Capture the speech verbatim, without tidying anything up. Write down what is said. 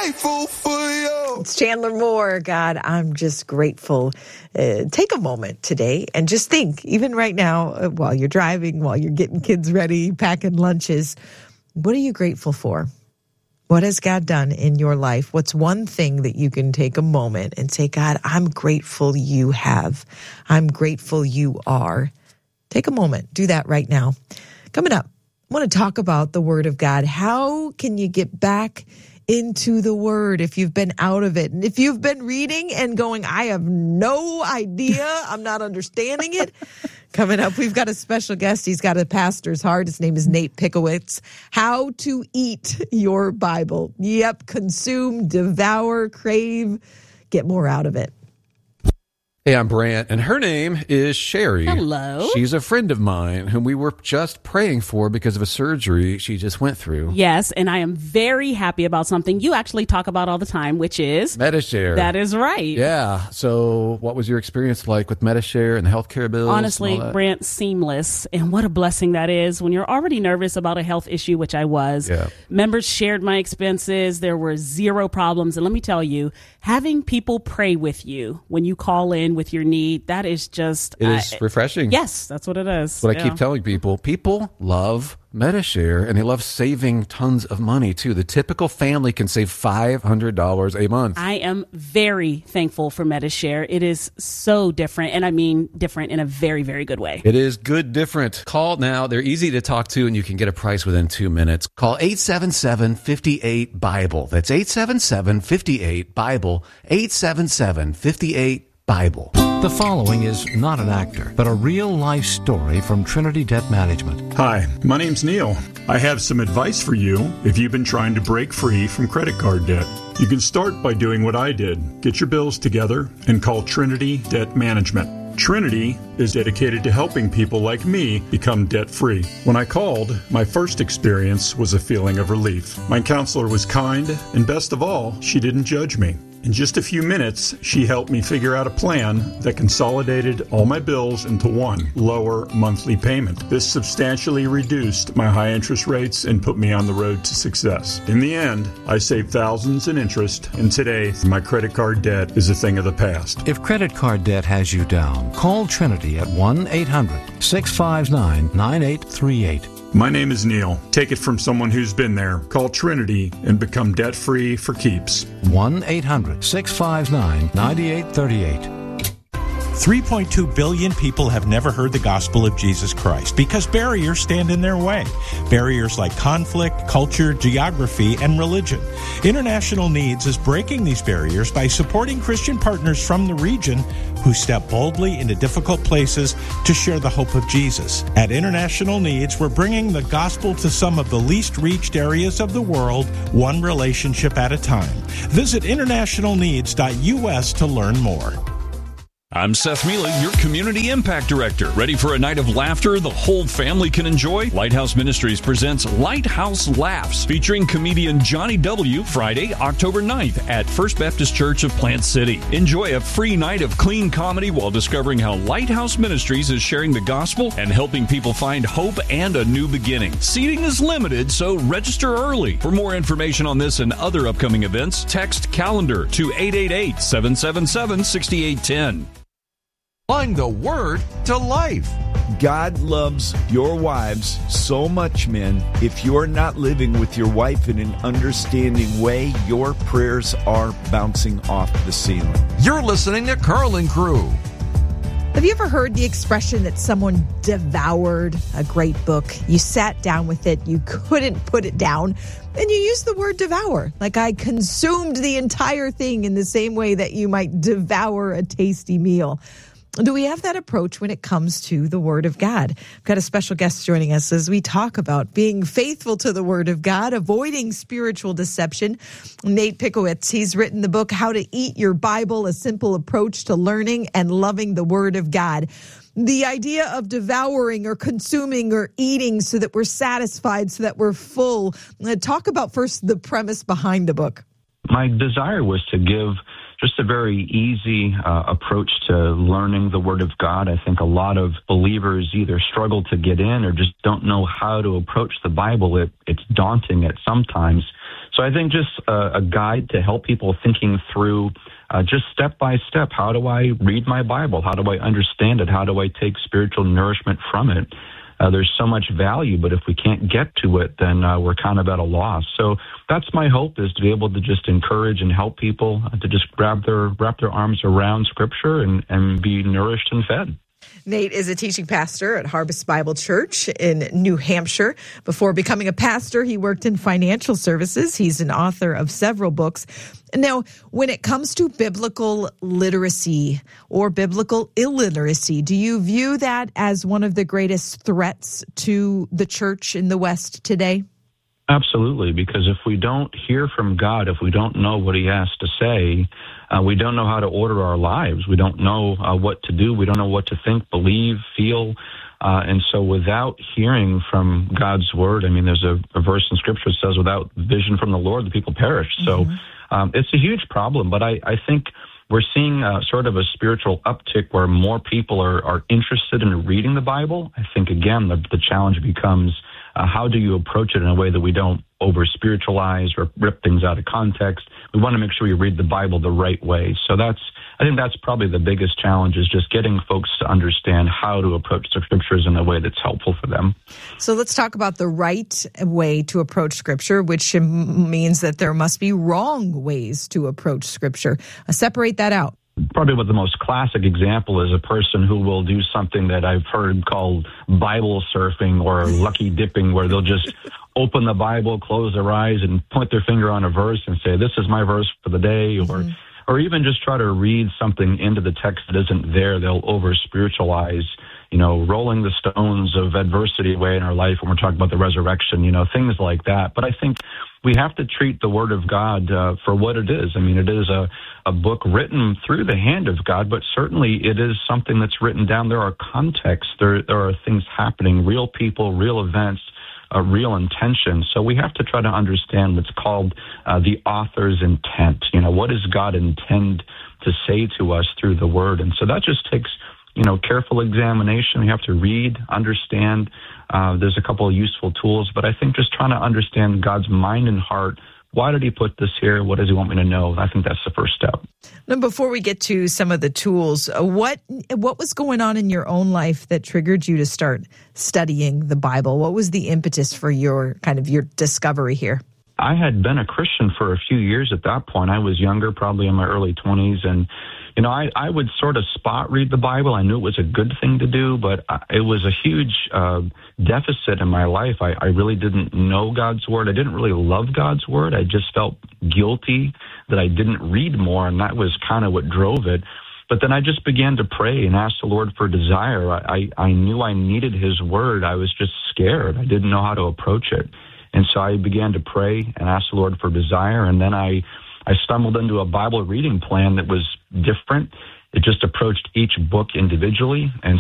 grateful for you. It's Chandler Moore. God, I'm just grateful. Uh, take a moment today and just think, even right now, uh, while you're driving, while you're getting kids ready, packing lunches, what are you grateful for? What has God done in your life? What's one thing that you can take a moment and say, God, I'm grateful you have. I'm grateful you are. Take a moment. Do that right now. Coming up, I want to talk about the Word of God. How can you get back into the Word if you've been out of it? And if you've been reading and going, I have no idea, I'm not understanding it. Coming up, we've got a special guest. He's got a pastor's heart. His name is Nate Pickowicz. How to eat your Bible. Yep, consume, devour, crave, get more out of it. Hey, I'm Brant, and her name is Sherry. Hello. She's a friend of mine whom we were just praying for because of a surgery she just went through. Yes, and I am very happy about something you actually talk about all the time, which is Medi-Share. That is right. Yeah. So what was your experience like with Medi-Share and the healthcare bills? Honestly, Brant, seamless. And what a blessing that is when you're already nervous about a health issue, which I was. Yeah. Members shared my expenses. There were zero problems. And let me tell you, having people pray with you when you call in with your need, that is just... It is uh, refreshing. Yes, that's what it is. What yeah. I keep telling people, people love Medi-Share, and they love saving tons of money, too. The typical family can save five hundred dollars a month. I am very thankful for Medi-Share. It is so different, and I mean different in a very, very good way. It is good different. Call now. They're easy to talk to, and you can get a price within two minutes. Call eight seven seven, five eight, Bible. That's eight seven seven, five eight, Bible. eight seven seven, five eight, Bible. The following is not an actor, but a real-life story from Trinity Debt Management. Hi, my name's Neil. I have some advice for you if you've been trying to break free from credit card debt. You can start by doing what I did. Get your bills together and call Trinity Debt Management. Trinity is dedicated to helping people like me become debt-free. When I called, my first experience was a feeling of relief. My counselor was kind, and best of all, she didn't judge me. In just a few minutes, she helped me figure out a plan that consolidated all my bills into one lower monthly payment. This substantially reduced my high interest rates and put me on the road to success. In the end, I saved thousands in interest, and today, my credit card debt is a thing of the past. If credit card debt has you down, call Trinity at one eight hundred, six five nine, nine eight three eight. My name is Neil. Take it from someone who's been there. Call Trinity and become debt-free for keeps. one eight hundred, six five nine, nine eight three eight. three point two billion people have never heard the gospel of Jesus Christ because barriers stand in their way. Barriers like conflict, culture, geography, and religion. International Needs is breaking these barriers by supporting Christian partners from the region who step boldly into difficult places to share the hope of Jesus. At International Needs, we're bringing the gospel to some of the least reached areas of the world, one relationship at a time. Visit international needs dot U S to learn more. I'm Seth Mealy, your Community Impact Director. Ready for a night of laughter the whole family can enjoy? Lighthouse Ministries presents Lighthouse Laughs, featuring comedian Johnny W. Friday, October ninth at First Baptist Church of Plant City. Enjoy a free night of clean comedy while discovering how Lighthouse Ministries is sharing the gospel and helping people find hope and a new beginning. Seating is limited, so register early. For more information on this and other upcoming events, text CALENDAR to eight eight eight, seven seven seven, six eight one zero. Applying the Word to life. God loves your wives so much, men. If you're not living with your wife in an understanding way, your prayers are bouncing off the ceiling. You're listening to Carlin Crew. Have you ever heard the expression that someone devoured a great book? You sat down with it, you couldn't put it down, and you used the word devour. Like I consumed the entire thing in the same way that you might devour a tasty meal. Do we have that approach when it comes to the Word of God? I've got a special guest joining us as we talk about being faithful to the Word of God, avoiding spiritual deception. Nate Pickowicz, he's written the book, How to Eat Your Bible, A Simple Approach to Learning and Loving the Word of God. The idea of devouring or consuming or eating so that we're satisfied, so that we're full. Talk about first the premise behind the book. My desire was to give just a very easy uh, approach to learning the Word of God. I think a lot of believers either struggle to get in or just don't know how to approach the Bible. It, it's daunting at sometimes. So I think just a, a guide to help people thinking through uh, just step by step, how do I read my Bible? How do I understand it? How do I take spiritual nourishment from it? Uh, there's so much value, but if we can't get to it, then uh, we're kind of at a loss. So that's my hope, is to be able to just encourage and help people uh, to just grab their wrap their arms around Scripture and, and be nourished and fed. Nate is a teaching pastor at Harvest Bible Church in New Hampshire. Before becoming a pastor, he worked in financial services. He's an author of several books. Now, when it comes to biblical literacy or biblical illiteracy, do you view that as one of the greatest threats to the church in the West today? Absolutely, because if we don't hear from God, if we don't know what he has to say, uh, we don't know how to order our lives. We don't know uh, what to do. We don't know what to think, believe, feel. Uh, and so without hearing from God's word, I mean, there's a, a verse in Scripture that says, without vision from the Lord, the people perish. Mm-hmm. So um, it's a huge problem, but I, I think we're seeing uh, sort of a spiritual uptick where more people are, are interested in reading the Bible. I think, again, the, the challenge becomes, Uh, how do you approach it in a way that we don't over-spiritualize or rip things out of context? We want to make sure we read the Bible the right way. So that's, I think that's probably the biggest challenge, is just getting folks to understand how to approach the Scriptures in a way that's helpful for them. So let's talk about the right way to approach Scripture, which means that there must be wrong ways to approach Scripture. Uh, separate that out. Probably what the most classic example is a person who will do something that I've heard called Bible surfing or lucky dipping, where they'll just open the Bible, close their eyes, and point their finger on a verse and say, this is my verse for the day, or mm-hmm. or even just try to read something into the text that isn't there. They'll over-spiritualize, you know, rolling the stones of adversity away in our life when we're talking about the resurrection, you know, things like that. But I think we have to treat the Word of God uh, for what it is. I mean, it is a, a book written through the hand of God, but certainly it is something that's written down. There are contexts. There, there are things happening, real people, real events, uh, real intention. So we have to try to understand what's called uh, the author's intent. You know, what does God intend to say to us through the Word? And so that just takes, you know, careful examination. We have to read, understand. Uh, there's a couple of useful tools, but I think just trying to understand God's mind and heart. Why did he put this here? What does he want me to know? I think that's the first step. Now, before we get to some of the tools, what what was going on in your own life that triggered you to start studying the Bible? What was the impetus for your kind of your discovery here? I had been a Christian for a few years at that point. I was younger, probably in my early twenties, and you know, I, I would sort of spot read the Bible. I knew it was a good thing to do, but it was a huge uh, deficit in my life. I, I really didn't know God's Word. I didn't really love God's Word. I just felt guilty that I didn't read more, and that was kind of what drove it. But then I just began to pray and ask the Lord for desire. I, I, I knew I needed his Word. I was just scared. I didn't know how to approach it. And so I began to pray and ask the Lord for desire, and then I I stumbled into a Bible reading plan that was different. It just approached each book individually. And